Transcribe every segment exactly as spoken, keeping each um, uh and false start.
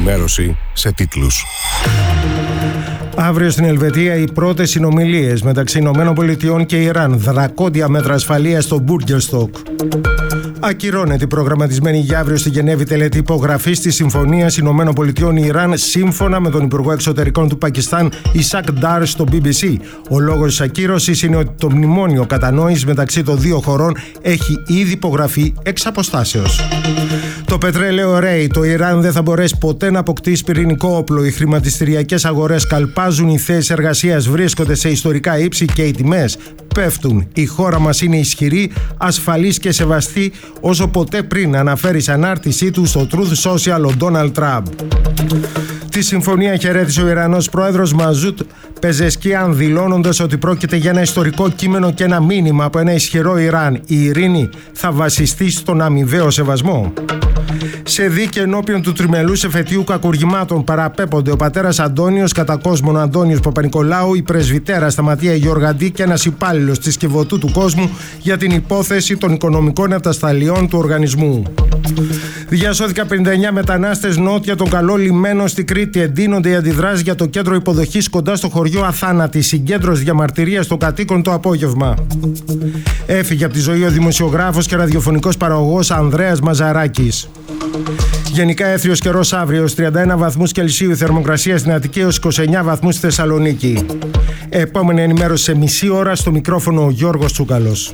Ενημέρωση σε τίτλους. Αύριο στην Ελβετία οι πρώτες συνομιλίες μεταξύ Ηνωμένων Πολιτειών και Ιράν. Δρακόντια μέτρα ασφαλείας στο Μπουργκερστοκ. Ακυρώνεται η προγραμματισμένη για αύριο στη Γενέβη τελετή υπογραφής της Συμφωνίας Ηνωμένων Πολιτειών Ιράν, σύμφωνα με τον Υπουργό Εξωτερικών του Πακιστάν Ισακ Ντάρ στο μπι μπι σι. Ο λόγος της ακύρωσης είναι ότι το μνημόνιο κατανόησης μεταξύ των δύο χωρών έχει ήδη υπογραφεί εξ αποστάσεως. Το πετρέλαιο ρέει. Το Ιράν δεν θα μπορέσει ποτέ να αποκτήσει πυρηνικό όπλο. Οι χρηματιστηριακές αγορές καλπάζουν, οι θέσεις εργασίας βρίσκονται σε ιστορικά ύψη και οι τιμές πέφτουν. Η χώρα μας είναι ισχυρή, ασφαλής και σεβαστή όσο ποτέ πριν, αναφέρει σε ανάρτησή του στο Truth Social ο Ντόναλντ Τραμπ. Τη συμφωνία χαιρέτησε ο Ιρανός πρόεδρος Μαζούτ Πεζεσκιάν, δηλώνοντας ότι πρόκειται για ένα ιστορικό κείμενο και ένα μήνυμα από ένα ισχυρό Ιράν. Η ειρήνη θα βασιστεί στον αμοιβαίο σεβασμό. Σε δίκη ενώπιον του τριμελούς εφετείου κακουργημάτων παραπέπονται ο πατέρας Αντώνιος, κατά κόσμον Αντώνιος Παπα-Νικολάου, η πρεσβυτέρα Σταματία Γεωργαντή και ένας υπάλληλος της Κιβωτού του Κόσμου για την υπόθεση των οικονομικών ατασταλιών του οργανισμού. Διασώθηκαν πενήντα εννέα μετανάστες νότια των Καλό Λιμένο στη Κρήτη. Εντείνονται οι αντιδράσεις για το κέντρο υποδοχής κοντά στο χωριό Αθάνατη. Συγκέντρωση διαμαρτυρίας των κατοίκων το απόγευμα. Έφυγε από τη ζωή ο δημοσιογράφος και ραδιοφωνικός παραγωγός Ανδρέας Μαζαράκης. Γενικά έθριος καιρός αύριο, τριάντα ένα βαθμούς Κελσίου η θερμοκρασία στην Αττική έως είκοσι εννέα βαθμούς στη Θεσσαλονίκη. Επόμενη ενημέρωση σε μισή ώρα, στο μικρόφωνο ο Γιώργος Τσούκαλος.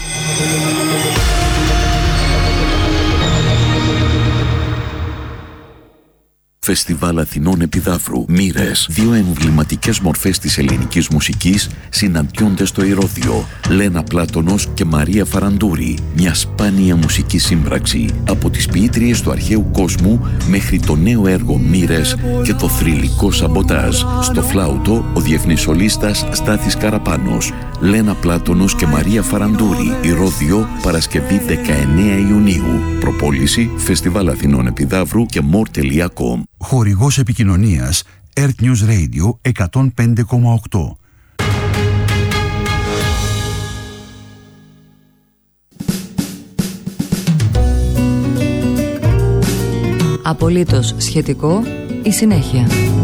Φεστιβάλ Αθηνών Επιδαύρου. Μοίρες. Δύο εμβληματικές μορφές της ελληνικής μουσικής συναντιόνται στο Ηρώδειο. Λένα Πλάτωνος και Μαρία Φαραντούρη. Μια σπάνια μουσική σύμπραξη. Από τις ποιήτριες του αρχαίου κόσμου μέχρι το νέο έργο Μοίρες και το θρυλικό Σαμποτάζ. Στο φλάουτο ο διεθνής σολίστας Στάθης Καραπάνος. Λένα Πλάτωνος και Μαρία Φαραντούρη. Ηρώδειο, Παρασκευή δεκαεννέα Ιουνίου. Προπόληση Φεστιβάλ Αθηνών Επιδαύρου και more τελεία com. Χορηγός επικοινωνίας Earth News Radio εκατόν πέντε κόμμα οκτώ. Απολύτως σχετικό η συνέχεια.